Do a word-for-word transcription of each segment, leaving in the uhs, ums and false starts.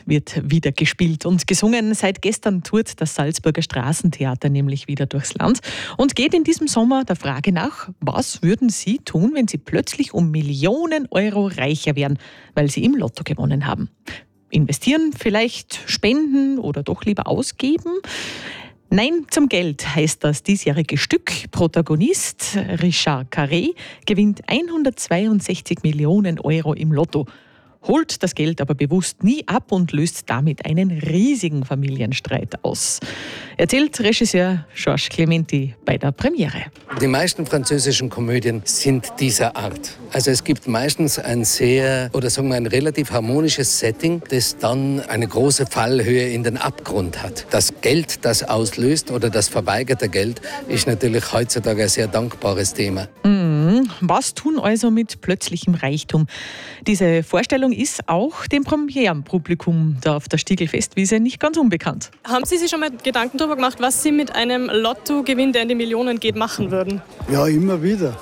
wird wieder gespielt und gesungen. Seit gestern tourt das Salzburger Straßentheater nämlich wieder durchs Land und geht in diesem Sommer der Frage nach, was würden Sie tun, wenn Sie plötzlich um Millionen Euro reicher wären, weil Sie im Lotto gewonnen haben? Investieren, vielleicht spenden oder doch lieber ausgeben? Nein zum Geld heißt das diesjährige Stück. Protagonist Richard Carré gewinnt hundertzweiundsechzig Millionen Euro im Lotto, holt das Geld aber bewusst nie ab und löst damit einen riesigen Familienstreit aus. Erzählt Regisseur Georges Clementi bei der Premiere. Die meisten französischen Komödien sind dieser Art. Also es gibt meistens ein sehr, oder sagen wir ein relativ harmonisches Setting, das dann eine große Fallhöhe in den Abgrund hat. Das Geld, das auslöst oder das verweigerte Geld, ist natürlich heutzutage ein sehr dankbares Thema. Mhm. Was tun also mit plötzlichem Reichtum? Diese Vorstellung ist auch dem Premierenpublikum da auf der Stieglfestwiese nicht ganz unbekannt. Haben Sie sich schon mal Gedanken darüber gemacht, was Sie mit einem Lottogewinn, der in die Millionen geht, machen würden? Ja, immer wieder.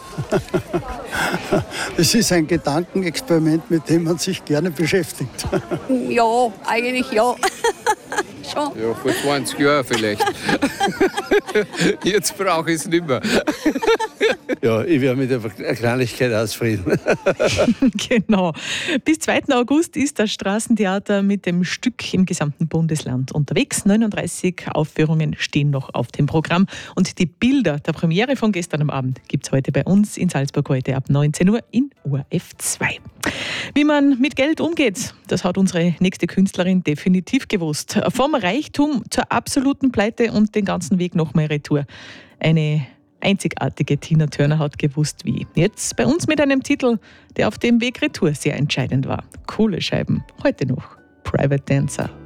Es ist ein Gedankenexperiment, mit dem man sich gerne beschäftigt. Ja, eigentlich ja. Schon. Ja, vor zwanzig Jahren vielleicht. Jetzt brauche ich es nicht mehr. Ja, ich werde mit der Kleinigkeit ausfrieden. Genau. Bis zweiten August ist das Straßentheater mit dem Stück im gesamten Bundesland unterwegs. neununddreißig Aufführungen stehen noch auf dem Programm. Und die Bilder der Premiere von gestern am Abend gibt es heute bei uns in Salzburg heute ab neunzehn Uhr in O R F zwei. Wie man mit Geld umgeht, das hat unsere nächste Künstlerin definitiv gewusst. Vom Reichtum zur absoluten Pleite und den ganzen Weg nochmal retour. Eine einzigartige Tina Turner hat gewusst, wie. Jetzt bei uns mit einem Titel, der auf dem Weg retour sehr entscheidend war. Coole Scheiben, heute noch. Private Dancer.